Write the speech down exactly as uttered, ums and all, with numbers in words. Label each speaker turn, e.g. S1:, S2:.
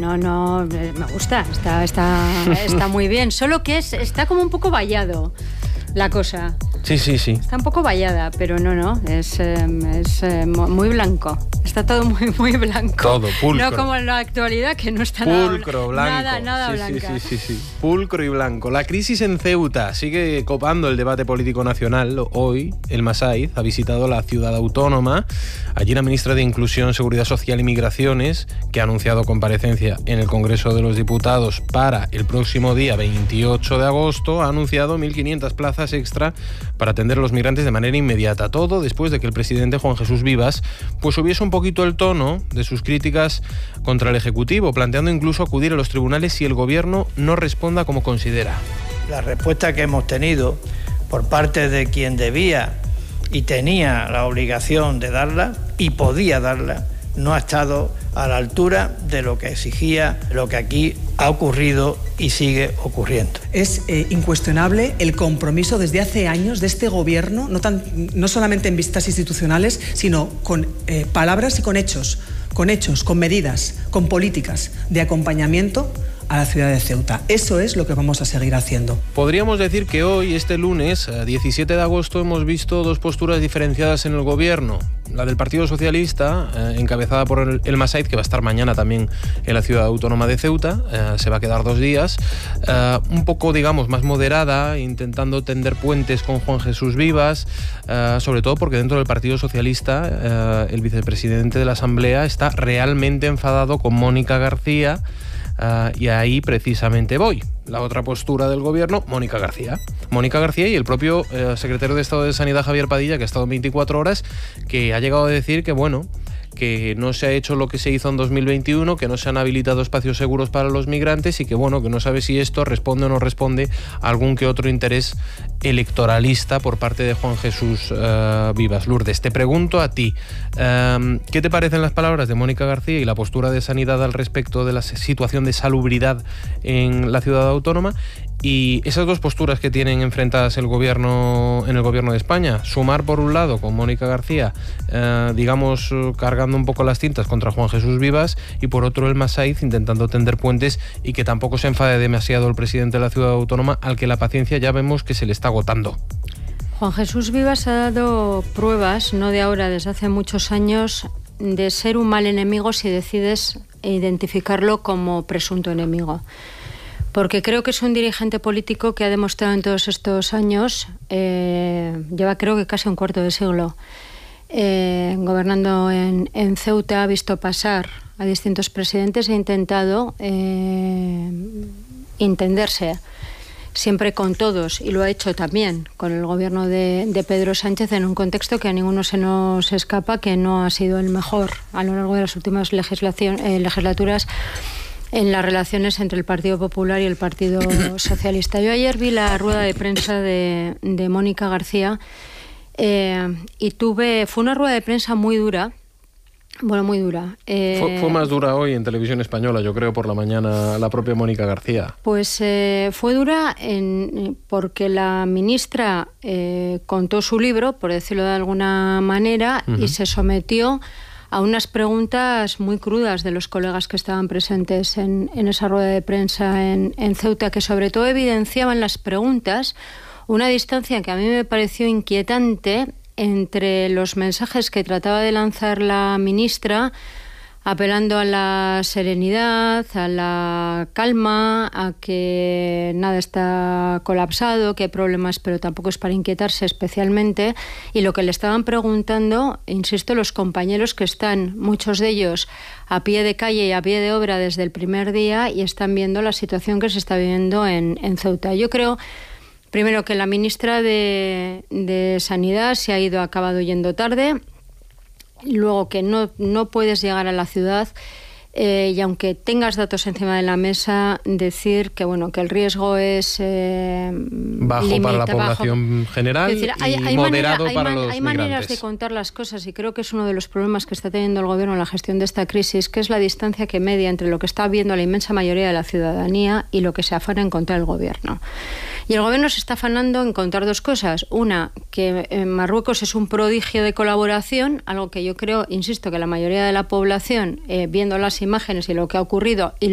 S1: no, no, me gusta, está, está, está muy bien, solo que es, está como un poco vallado la cosa.
S2: Sí, sí, sí.
S1: Está un poco vallada, pero no, no, es, es muy blanco. Está todo muy, muy blanco.
S2: Todo, pulcro.
S1: No como en la actualidad, que no está
S2: pulcro,
S1: nada,
S2: blanco.
S1: nada, nada
S2: sí,
S1: blanca.
S2: Sí, sí, sí, sí. Pulcro y blanco. La crisis en Ceuta sigue copando el debate político nacional. Hoy, el Masaiz ha visitado la ciudad autónoma. Allí la ministra de Inclusión, Seguridad Social y Migraciones, que ha anunciado comparecencia en el Congreso de los Diputados para el próximo día veintiocho de agosto, ha anunciado mil quinientas plazas extra para atender a los migrantes de manera inmediata. Todo después de que el presidente Juan Jesús Vivas pues subiese un poquito el tono de sus críticas contra el Ejecutivo, planteando incluso acudir a los tribunales si el Gobierno no responda como considera.
S3: La respuesta que hemos tenido por parte de quien debía y tenía la obligación de darla y podía darla, no ha estado a la altura de lo que exigía, lo que aquí ha ocurrido y sigue ocurriendo.
S4: Es eh, incuestionable el compromiso desde hace años de este Gobierno, no, tan, no solamente en vistas institucionales, sino con eh, palabras y con hechos, con hechos, con medidas, con políticas de acompañamiento a la ciudad de Ceuta. Eso es lo que vamos a seguir haciendo.
S2: Podríamos decir que hoy, este lunes, diecisiete de agosto, hemos visto dos posturas diferenciadas en el Gobierno. La del Partido Socialista, eh, encabezada por el, el Masaiz, que va a estar mañana también en la ciudad autónoma de Ceuta, eh, se va a quedar dos días, eh, un poco, digamos, más moderada, intentando tender puentes con Juan Jesús Vivas, eh, sobre todo porque dentro del Partido Socialista, eh, el vicepresidente de la Asamblea está realmente enfadado con Mónica García. Uh, y ahí precisamente voy. La otra postura del Gobierno, Mónica García. Mónica García y el propio uh, secretario de Estado de Sanidad, Javier Padilla, que ha estado veinticuatro horas, que ha llegado a decir que, bueno, que no se ha hecho lo que se hizo en dos mil veintiuno, que no se han habilitado espacios seguros para los migrantes y que, bueno, que no sabe si esto responde o no responde a algún que otro interés electoralista por parte de Juan Jesús uh, Vivas. Lourdes, te pregunto a ti, um, ¿qué te parecen las palabras de Mónica García y la postura de Sanidad al respecto de la situación de salubridad en la ciudad autónoma? Y esas dos posturas que tienen enfrentadas el gobierno en el Gobierno de España, sumar por un lado con Mónica García, eh, digamos, cargando un poco las tintas contra Juan Jesús Vivas, y por otro el Masaiz intentando tender puentes y que tampoco se enfade demasiado el presidente de la ciudad autónoma, al que la paciencia ya vemos que se le está agotando.
S1: Juan Jesús Vivas ha dado pruebas, no de ahora, desde hace muchos años, de ser un mal enemigo si decides identificarlo como presunto enemigo. Porque creo que es un dirigente político que ha demostrado en todos estos años, eh, lleva creo que casi un cuarto de siglo, eh, gobernando en, en Ceuta, ha visto pasar a distintos presidentes e ha intentado eh, entenderse siempre con todos, y lo ha hecho también con el gobierno de, de Pedro Sánchez, en un contexto que a ninguno se nos escapa, que no ha sido el mejor a lo largo de las últimas legislación, eh, legislaturas en las relaciones entre el Partido Popular y el Partido Socialista. Yo ayer vi la rueda de prensa de, de Mónica García eh, y tuve, fue una rueda de prensa muy dura, bueno, muy dura. Eh,
S2: fue, fue más dura hoy en Televisión Española, yo creo, por la mañana, la propia Mónica García.
S1: Pues eh, fue dura en, porque la ministra eh, contó su libro, por decirlo de alguna manera, uh-huh. y se sometió a unas preguntas muy crudas de los colegas que estaban presentes en, en esa rueda de prensa en, en Ceuta, que sobre todo evidenciaban las preguntas una distancia que a mí me pareció inquietante entre los mensajes que trataba de lanzar la ministra, apelando a la serenidad, a la calma, a que nada está colapsado, que hay problemas, pero tampoco es para inquietarse especialmente, y lo que le estaban preguntando, insisto, los compañeros que están, muchos de ellos, a pie de calle y a pie de obra desde el primer día, y están viendo la situación que se está viviendo en, en Ceuta. Yo creo, primero, que la ministra de, de Sanidad se ha ido, ha acabado yendo tarde. Luego, que no, no puedes llegar a la ciudad eh, y aunque tengas datos encima de la mesa, decir que bueno que el riesgo es eh,
S2: bajo limita, para la población bajo. general es decir, hay, y
S1: hay
S2: moderado
S1: manera,
S2: para
S1: hay man,
S2: los
S1: hay
S2: migrantes.
S1: Hay maneras de contar las cosas, y creo que es uno de los problemas que está teniendo el gobierno en la gestión de esta crisis, que es la distancia que media entre lo que está viendo la inmensa mayoría de la ciudadanía y lo que se afana en contra del gobierno. Y el gobierno se está afanando en contar dos cosas. Una, que en Marruecos es un prodigio de colaboración, algo que yo creo, insisto, que la mayoría de la población, eh, viendo las imágenes y lo que ha ocurrido, y